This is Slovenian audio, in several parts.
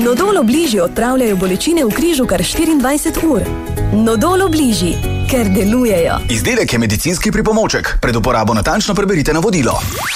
Nodol Obliži odpravljajo bolečine v križu kar 24 ur. Nodol Obliži, ker delujejo. Izdelek je medicinski pripomoček. Pred uporabo natančno preberite navodilo.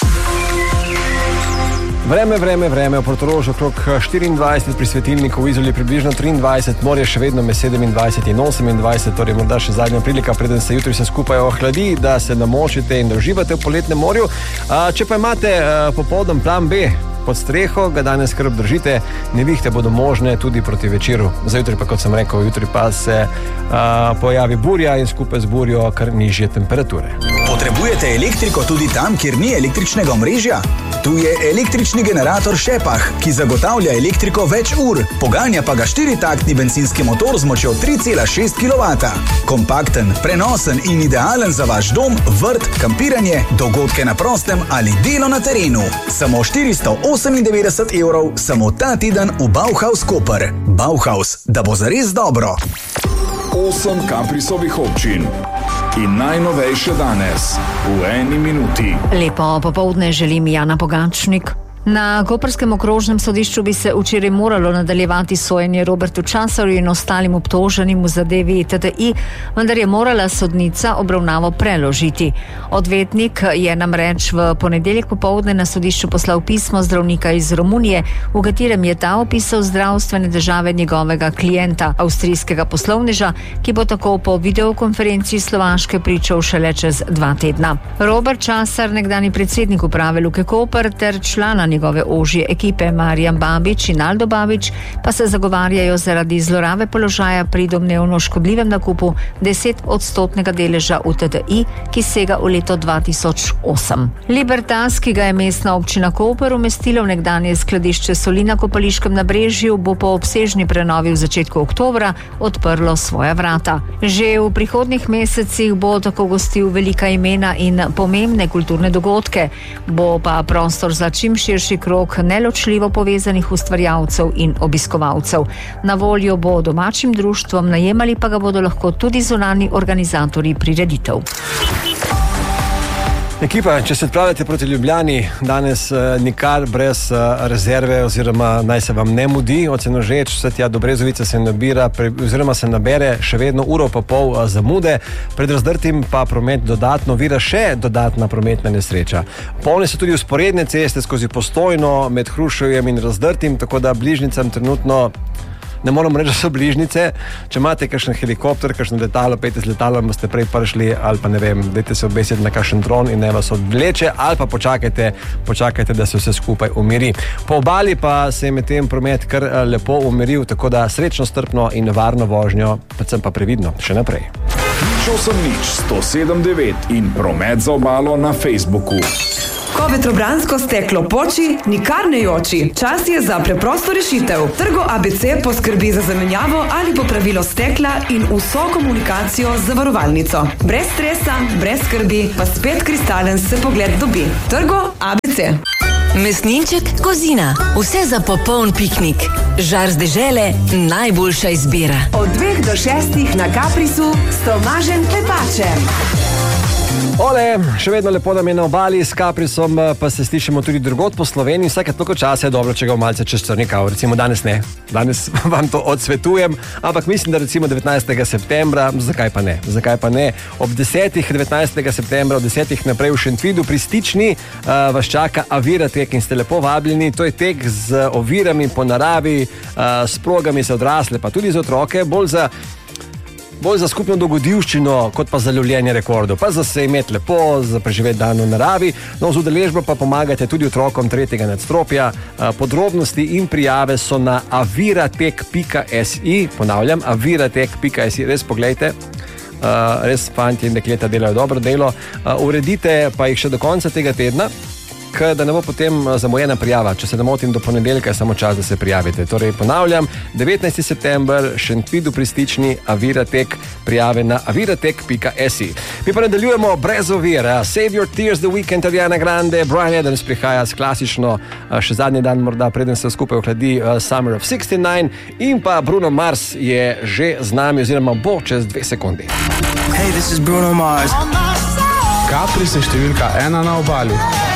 Vreme, v Portorožu okrog 24, pri svetilniku v Izoli približno 23, morje še vedno med 27 in 28, torej morda še zadnja prilika, preden se jutri se skupaj ohladi, da se namočite in da uživate v poletnem morju. Če pa imate popoldan plan B pod streho, ga danes skrb držite, nevihte bodo možne tudi proti večeru. Za jutri pa, kot sem rekel, jutri pa se pojavi burja in skupaj z burjo kar nižje temperature. Potrebujete elektriko tudi tam, kjer ni električnega omrežja? Tu je električni generator Šepah, ki zagotavlja elektriko več ur. Poganja pa ga 4-taktni bencinski motor z močjo 3,6 kW. Kompakten, prenosen in idealen za vaš dom, vrt, kampiranje, dogodke na prostem ali delo na terenu. Samo 498 €, samo ta teden v Bauhaus Koper. Bauhaus, da bo zares dobro. 8 Caprisovih občin. In najnovejše danes, v 1 minuti. Lepo popoldne želim Jana Pogačnik. Na Koprskem okrožnem sodišču bi se včeraj moralo nadaljevati sojenje Robertu Časarju in ostalim obtoženim v zadevi TTI, vendar je morala sodnica obravnavo preložiti. Odvetnik je namreč v ponedeljek popoldne na sodišču poslal pismo zdravnika iz Romunije, v katerem je ta opisal zdravstvene težave njegovega klienta, avstrijskega poslovneža, ki bo tako po videokonferenci Slovaške pričal šele čez 2 tedna. Robert Časar, nekdanji predsednik uprave Luke Koper ter člana njegove ožje ekipe Marjan Babič in Aldo Babič pa se zagovarjajo zaradi zlorabe položaja pri domnevno škodljivem nakupu 10% deleža v TTI, ki sega v leto 2008. Libertas, ki ga je mestna občina Koper umestila v nekdanje skladišče soli na Kopališkem nabrežju, bo po obsežni prenovi v začetku oktobra odprlo svoja vrata. Že v prihodnjih mesecih bo tako gostil velika imena in pomembne kulturne dogodke, bo pa prostor za čim širši krog neločljivo povezanih ustvarjalcev in obiskovalcev. Na voljo bo domačim društvom, najemali pa ga bodo lahko tudi zunanji organizatorji prireditev. Ekipa, če se odpravljate proti Ljubljani, danes nikar brez rezerve oziroma naj se vam ne mudi, Ocenožeč, vse tja do Brezovice se nabira oziroma se nabere še vedno uro pa pol zamude, pred razdrtim pa promet dodatno vira še dodatna prometna nesreča. Polne so tudi vzporedne ceste skozi Postojno med Hruševjem in Razdrtim, tako da bližnjicam trenutno ne moramo reči, da so bližnjice. Če imate kakšen helikopter, kakšno letalo, pejte z letalom, boste prej prišli, ali pa ne vem, dajte se obesiti na kakšen dron in ne vas odvleče, ali pa počakajte, da se vse skupaj umiri. Po obali pa se je medtem promet kar lepo umiril, tako da srečno, strpno in varno vožnjo, predvsem pa previdno, še naprej. 8-107-9 in promet za obalo na Facebooku. Ko vetrobransko steklo poči, nikar ne joči. Čas je za preprosto rešitev. Trgo ABC poskrbi za zamenjavo ali popravilo stekla in vso komunikacijo z zavarovalnico. Brez stresa, brez skrbi, pa spet kristalen se pogled dobi. Trgo ABC. Mesninček Kozina. Vse za popoln piknik. Žar z dežele, najboljša izbira. Od 2 do 6 na Caprisu s Tomažem Klepačem. Ole, še vedno lepo nam je na obali, s Caprisom pa se slišimo tudi drugod po Sloveniji. Vsake toliko časa je dobro, če ga malce čez črni kav. Recimo danes ne. Danes vam to odsvetujem, ampak mislim, da recimo 19. septembra, zakaj pa ne? Ob 10. 19. septembra, od 10. naprej v Šentvidu pri Stični vas čaka Avira tek in ste lepo vabljeni. To je tek z ovirami po naravi, s progami za odrasle, pa tudi za otroke, bolj za skupno dogodivščino, kot pa za lovljenje rekordov. Pa za se imeti lepo, za preživeti dan v naravi. No, z udeležbo pa pomagate tudi otrokom 3. nadstropja. Podrobnosti in prijave so na aviratek.si. Ponavljam, aviratek.si. Res poglejte. Res fantje in dekleta delajo dobro delo. Uredite pa jih še do konca tega tedna, da ne bo potem zamujena prijava. Če se ne motim, do ponedeljka je samo čas, da se prijavite. Torej, ponavljam, 19. september, Šentvidu pri Stični, Aviratek, prijave na aviratek.si. Mi pa nadaljujemo brez ovir. Save Your Tears, The Weekend, Ariana Grande, Bryan Adams prihaja s klasično, še zadnji dan morda, preden se skupaj ohladi, Summer of 69, in pa Bruno Mars je že z nami, oziroma bo čez 2 sekundi. Hey, this is Bruno Mars. Capris je številka 1 na obali.